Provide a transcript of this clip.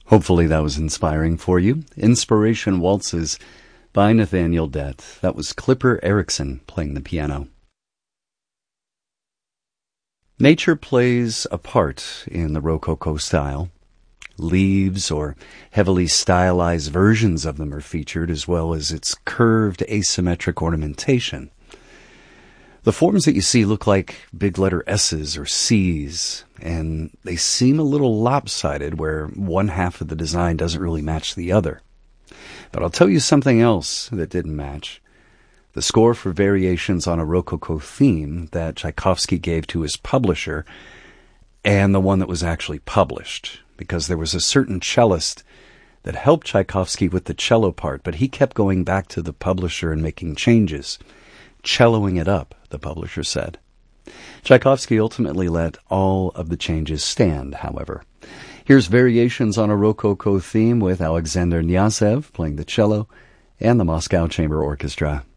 Hopefully that was inspiring for you. Inspiration Waltzes by Nathaniel Dett. That was Clipper Erickson playing the piano. Nature plays a part in the Rococo style. Leaves or heavily stylized versions of them are featured, as well as its curved asymmetric ornamentation. The forms that you see look like big letter S's or C's, and they seem a little lopsided where one half of the design doesn't really match the other. But I'll tell you something else that didn't match. The score for Variations on a Rococo Theme that Tchaikovsky gave to his publisher, and the one that was actually published, because there was a certain cellist that helped Tchaikovsky with the cello part, but he kept going back to the publisher and making changes, celloing it up, the publisher said. Tchaikovsky ultimately let all of the changes stand, however. Here's Variations on a Rococo Theme with Alexander Kniazev playing the cello and the Moscow Chamber Orchestra.